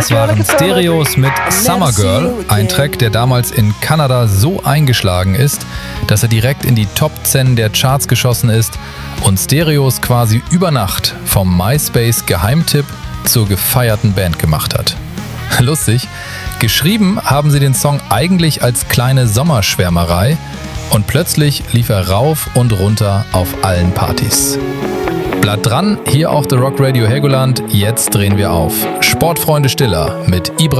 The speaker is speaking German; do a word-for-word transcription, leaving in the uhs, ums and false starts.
Das waren Stereos mit Summer Girl, ein Track, der damals in Kanada so eingeschlagen ist, dass er direkt in die Top zehn der Charts geschossen ist und Stereos quasi über Nacht vom MySpace-Geheimtipp zur gefeierten Band gemacht hat. Lustig, geschrieben haben sie den Song eigentlich als kleine Sommerschwärmerei und plötzlich lief er rauf und runter auf allen Partys. Bleibt dran, hier auch The Rock Radio Helgoland, jetzt drehen wir auf. Sportfreunde Stiller mit Ibra